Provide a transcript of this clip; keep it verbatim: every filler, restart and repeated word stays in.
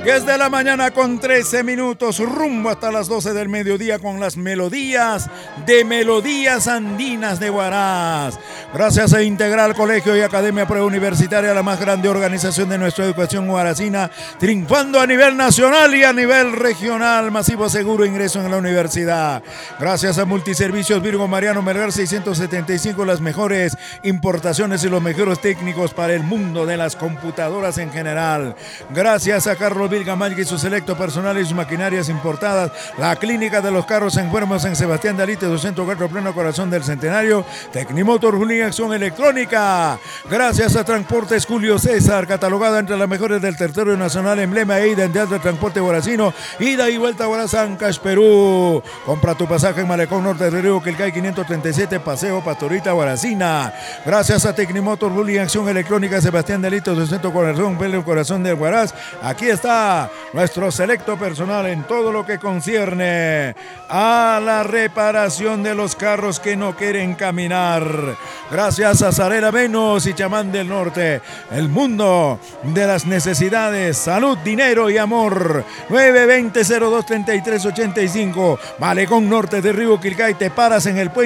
diez de la mañana con trece minutos, rumbo hasta las doce del mediodía con las melodías de Melodías Andinas de Huaraz. Gracias a Integral Colegio y Academia Preuniversitaria, la más grande organización de nuestra educación huaracina, triunfando a nivel nacional y a nivel regional. Masivo seguro ingreso en la universidad. Gracias a Multiservicios Virgo Mariano Melgar seiscientos setenta y cinco, las mejores importaciones y los mejores técnicos para el mundo de las computadoras en general. Gracias a Carlos Vilgamal y su selecto personal y sus maquinarias importadas. La Clínica de los Carros Enfermos en Sebastián de Alite, doscientos cuatro, pleno corazón del Centenario. Tecnimotor, Julián Acción Electrónica. Gracias a Transportes Julio César, catalogada entre las mejores del territorio nacional, emblema e identidad del transporte huaracino. Ida y vuelta a Huaraz, Ancash, Perú. Compra tu pasaje en Malecón Norte de Río Quilcay quinientos treinta y siete, Paseo Pastorita, Huaracina. Gracias a Tecnimotor, Julián Acción Electrónica, Sebastián de Alite, doscientos corazón, pleno corazón del Huaraz. Aquí está nuestro selecto personal en todo lo que concierne a la reparación de los carros que no quieren caminar. Gracias a Zarela Menos y Chamán del Norte, el mundo de las necesidades, salud, dinero y amor. nueve dos cero, cero dos, tres tres ocho cinco, Malecón Norte de Río Quilcay. Te paras en el puente